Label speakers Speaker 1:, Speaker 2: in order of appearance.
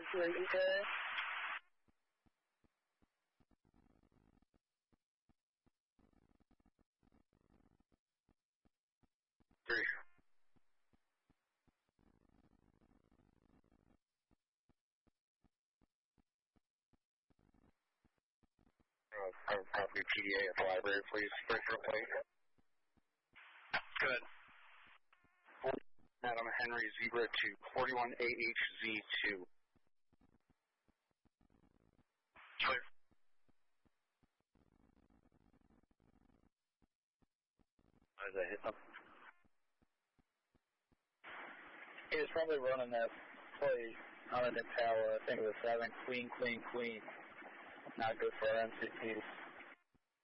Speaker 1: Were you there?
Speaker 2: Three. Property PDA at the library, please. Virtual plate. Good. Adam Henry Zebra to 41AHZ2. Clear. Did I hit them?
Speaker 1: He was probably running that play on the tower. I think it was 7, queen, queen, queen. Not good for MCTs.